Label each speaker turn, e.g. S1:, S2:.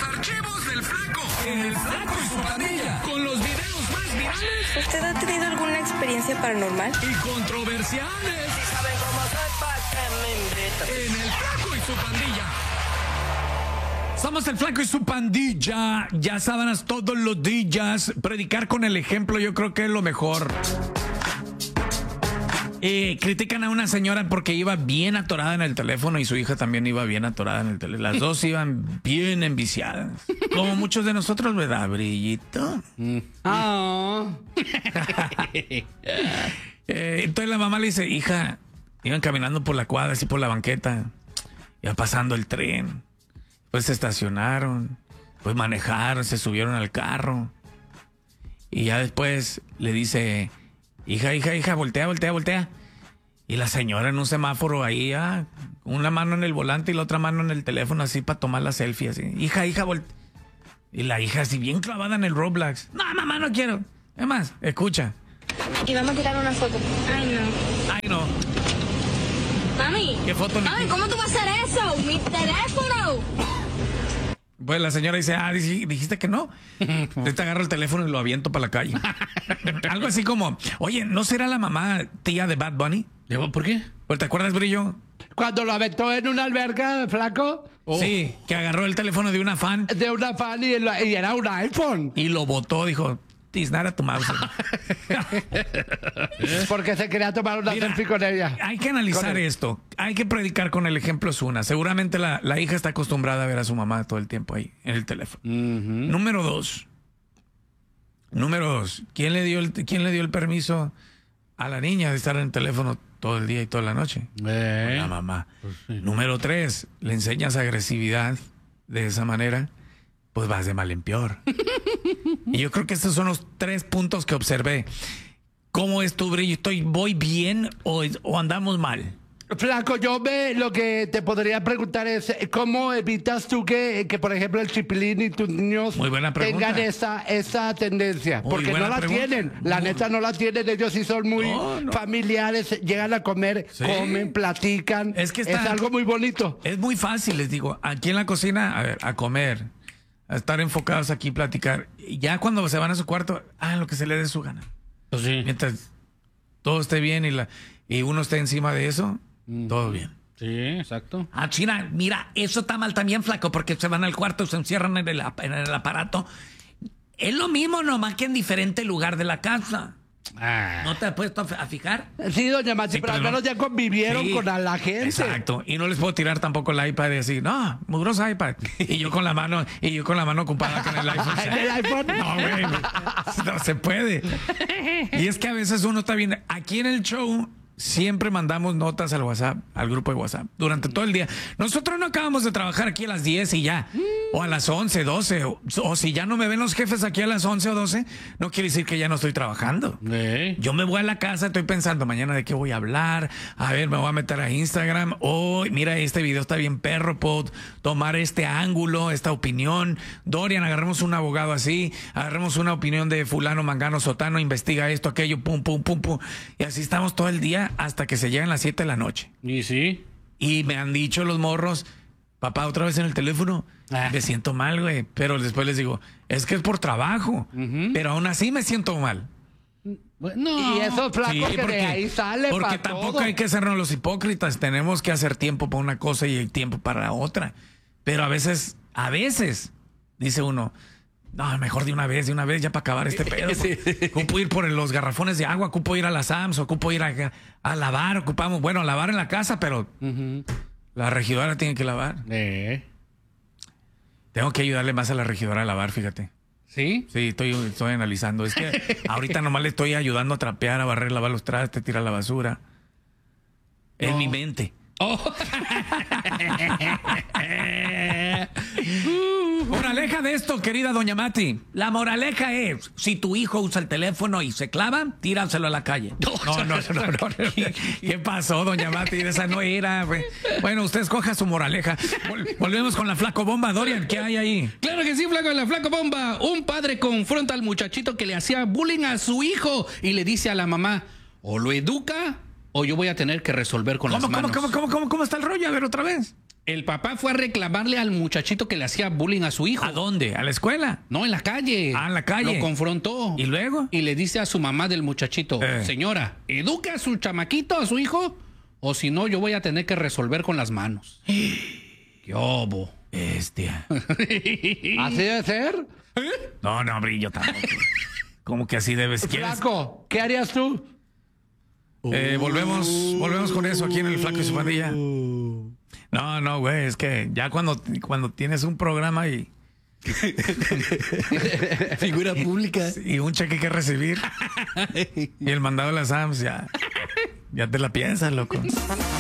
S1: archivos del Flaco. El Flaco y su pandilla. Con los videos más virales.
S2: ¿Usted ha tenido alguna experiencia paranormal?
S1: Y controversiales.
S3: Si saben cómo soy, ¿pa' qué me invitan?
S1: En el Flaco y su pandilla. Somos el Flaco y su pandilla. Ya sábanas todos los días. Predicar con el ejemplo yo creo que es lo mejor. Critican a una señora porque iba bien atorada en el teléfono y su hija también iba bien atorada en el teléfono. Las dos iban bien enviciadas. Como muchos de nosotros, ¿verdad, Brillito? Entonces la mamá le dice, hija, iban caminando por la cuadra, así por la banqueta. Iba pasando el tren. Pues se estacionaron. Pues manejaron, se subieron al carro. Y ya después le dice... Hija, voltea. Y la señora en un semáforo ahí, una mano en el volante y la otra mano en el teléfono así para tomar la selfie así. Hija, voltea. Y la hija así bien clavada en el Roblox. No, mamá, no quiero. Es más, escucha.
S2: Y vamos a tirar una foto.
S1: Ay, no.
S2: Mami.
S1: ¿Qué foto?
S2: Mami, ¿cómo tú vas a hacer eso? ¡Mi teléfono!
S1: Pues la señora dice, dijiste que no. Te agarro el teléfono y lo aviento para la calle. Algo así como, oye, ¿no será la mamá tía de Bad Bunny?
S4: ¿Por qué?
S1: Pues, ¿te acuerdas, Brillo?
S4: Cuando lo aventó en una alberca, Flaco.
S1: Sí, que agarró el teléfono de una fan.
S4: De una fan y era un iPhone.
S1: Y lo botó, dijo, tiznara tu mouse.
S4: Porque se quería tomar una selfie con ella.
S1: Hay que analizar esto. Hay que predicar con el ejemplo es una. Seguramente la hija está acostumbrada a ver a su mamá todo el tiempo ahí en el teléfono. Número dos. ¿Quién le dio el permiso a la niña de estar en el teléfono todo el día y toda la noche? La mamá.
S4: Pues sí.
S1: Número 3, le enseñas agresividad de esa manera, pues vas de mal en peor. Y yo creo que estos son los 3 puntos que observé. ¿Cómo es tu Brillo? ¿Voy bien o andamos mal?
S4: Flaco, lo que te podría preguntar es ¿cómo evitas tú que por ejemplo el chipilín y tus niños tengan esa tendencia? Porque no la tienen, la neta no la tienen, ellos sí son muy familiares, llegan a comer, comen, platican, es algo muy bonito.
S1: Es muy fácil, les digo, aquí en la cocina, a ver, a comer, a estar enfocados aquí, platicar, y ya cuando se van a su cuarto, lo que se le dé su gana.
S4: Pues sí.
S1: Mientras todo esté bien y uno esté encima de eso, todo bien.
S4: Sí, exacto.
S1: China, mira, eso está mal también, Flaco, porque se van al cuarto, se encierran en el aparato. Es lo mismo, nomás que en diferente lugar de la casa. ¿No te has puesto a fijar?
S4: Sí, doña Mati, pero al menos ya convivieron con la gente.
S1: Exacto. Y no les puedo tirar tampoco el iPad y decir, no, mugroso iPad. Y yo con la mano ocupada con el iPhone.
S4: ¿El iPhone?
S1: No, güey. No se puede. Y es que a veces uno está bien. Aquí en el show siempre mandamos notas al WhatsApp, al grupo de WhatsApp, durante todo el día. Nosotros no acabamos de trabajar aquí a las 10 y ya, o a las 11, 12, o si ya no me ven los jefes aquí a las 11 o 12, no quiere decir que ya no estoy trabajando. Yo me voy a la casa, estoy pensando mañana de qué voy a hablar, a ver, me voy a meter a Instagram, mira, este video está bien perro, puedo tomar este ángulo, esta opinión. Dorian, agarremos un abogado así, agarremos una opinión de fulano, mangano, sotano, investiga esto, aquello, pum, pum, pum, pum, y así estamos todo el día hasta que se llegan las 7 de la noche.
S4: ¿Y sí?
S1: Y me han dicho los morros, papá, otra vez en el teléfono. Me siento mal, güey. Pero después les digo, es que es por trabajo. Pero aún así me siento mal.
S4: No. Y eso, Flaco, que de ahí sale.
S1: Porque tampoco
S4: todo.
S1: hay que hacernos los hipócritas. Tenemos que hacer tiempo para una cosa y tiempo para la otra. Pero a veces, dice uno, no, mejor de una vez ya para acabar este pedo. Ocupo ir por los garrafones de agua, ocupo ir a la Sams, ocupo ir a lavar, a lavar en la casa, pero la regidora tiene que lavar. Tengo que ayudarle más a la regidora a lavar, fíjate.
S4: ¿Sí?
S1: Sí, estoy analizando. Es que ahorita nomás le estoy ayudando a trapear, a barrer, lavar los trastes, tirar la basura. En mi mente. Moraleja de esto, querida doña Mati. La moraleja es, si tu hijo usa el teléfono y se clava, tíraselo a la calle. No. ¿Qué pasó, doña Mati? Esa no era. Bueno, usted escoja su moraleja. Volvemos con la Flaco Bomba. Dorian, ¿qué hay ahí?
S4: Claro que sí, Flaco, en la Flaco Bomba. Un padre confronta al muchachito que le hacía bullying a su hijo y le dice a la mamá, o lo educa o yo voy a tener que resolver con las manos.
S1: ¿Cómo está el rollo? A ver, otra vez.
S5: El papá fue a reclamarle al muchachito que le hacía bullying a su hijo.
S1: ¿A dónde? ¿A la escuela?
S5: No, en la calle.
S1: Ah, en la calle.
S5: Lo confrontó.
S1: ¿Y luego?
S5: Y le dice a su mamá del muchachito, señora, ¿eduque a su chamaquito, a su hijo? O si no, yo voy a tener que resolver con las manos. ¡Qué obo!
S1: Bestia.
S4: ¿Así debe ser?
S1: No, brillo tampoco. ¿Cómo que así debes?
S4: Flaco, ¿qué harías tú?
S1: Volvemos con eso aquí en el Flaco y su pandilla. No, güey, es que ya cuando tienes un programa y
S5: figura pública
S1: y un cheque que recibir y el mandado de las AMS, ya te la piensas, loco.